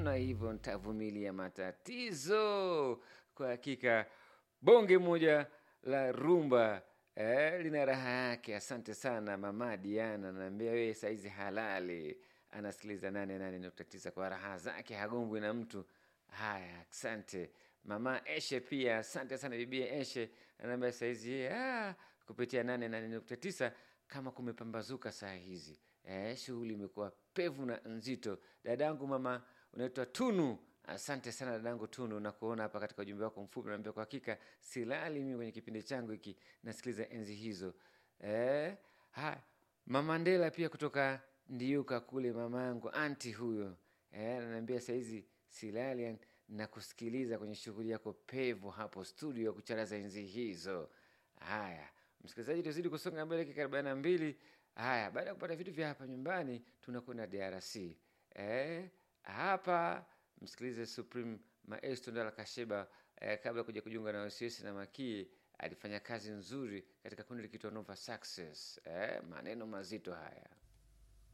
naona hivyo nitavumilia matatizo. Kwa hakika bonge moja la rumba lina raha yake. Asante sana mama Diana, naambia wewe saizi halali anasikiliza 88.9 kwa raha zake, hagombwi na mtu. Haya, asante mama Eshe pia, asante sana bibi Eshe, anaambia saizi kupitia 88.9 kama kumepambazuka saa hizi. Shughuli imekuwa pevu na nzito. Dadangu mama unaitwa Tunu, asante sana dadangu Tunu, na kuona hapa katika ujumbe wako mfupi, naambia kwa hakika silali mimi kwenye kipindi changu hiki, nasikiliza enzi hizo. Mama Ndela pia kutoka Ndiuka kule, mamangu anti huyo, ananiambia saizi silali na kusikiliza kwenye shughuli yako pevu hapo studio ya kucharaza enzi hizo. Haya msikilizaji, tuzidi kusonga mbele dakika 42. Haya, baada ya kupata vitu vya hapa nyumbani tunakwenda DRC. Hapa msikilize Supreme Maestro Ndala Kasheba. Kabla kuja kujiunga na OCS na Makii, alifanya kazi nzuri katika kundi likiitwa Nova Success. Maneno mazito haya.